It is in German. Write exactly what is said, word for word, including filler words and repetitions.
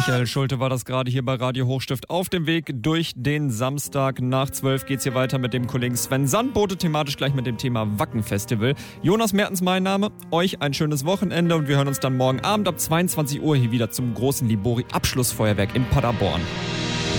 Michael Schulte war das gerade hier bei Radio Hochstift auf dem Weg durch den Samstag. Nach zwölf geht's hier weiter mit dem Kollegen Sven Sandbote, thematisch gleich mit dem Thema Wacken-Festival. Jonas Mertens mein Name, euch ein schönes Wochenende und wir hören uns dann morgen Abend ab zweiundzwanzig Uhr hier wieder zum großen Libori-Abschlussfeuerwerk in Paderborn.